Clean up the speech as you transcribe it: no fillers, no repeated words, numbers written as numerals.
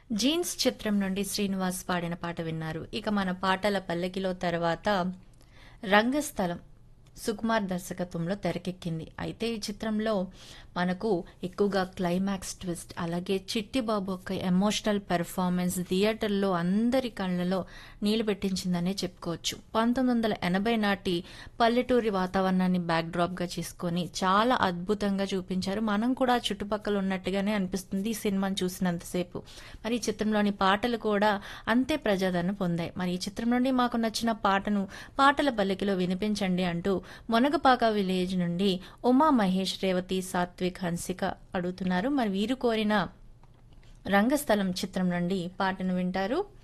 'Jeans' చిత్రం నుండి శ్రీనివాస్ పాడిన పాట విన్నారు. ఇక మన పాటల పల్లకిలో తర్వాత 'రంగస్థలం' సుకుమార్ దర్శకత్వంలో తెరకెక్కింది. అయితే ఈ చిత్రంలో మనకు ఎక్కువగా క్లైమాక్స్ ట్విస్ట్, అలాగే చిట్టి బాబు యొక్క ఎమోషనల్ పెర్ఫార్మెన్స్ థియేటర్లో అందరి కళ్ళలో నీళ్లు పెట్టించిందనే చెప్పుకోవచ్చు. 1980 నాటి పల్లెటూరి వాతావరణాన్ని బ్యాక్ డ్రాప్ గా చేసుకొని చాలా అద్భుతంగా చూపించారు. మనం కూడా చుట్టుపక్కల ఉన్నట్టుగానే అనిపిస్తుంది ఈ సినిమాని చూసినంతసేపు. మరి ఈ చిత్రంలోని పాటలు కూడా అంతే ప్రజాదరణ పొందాయి. మరి ఈ చిత్రం నుండి మాకు నచ్చిన పాటను పాటల పల్లకిలో వినిపించండి అంటూ మొనగపాక విలేజ్ నుండి ఉమా మహేష్, రేవతి, సాత్విక్, హన్సిక అడుగుతున్నారు. మరి వీరు కోరిన రంగస్థలం చిత్రం నుండి పాటను వింటారు.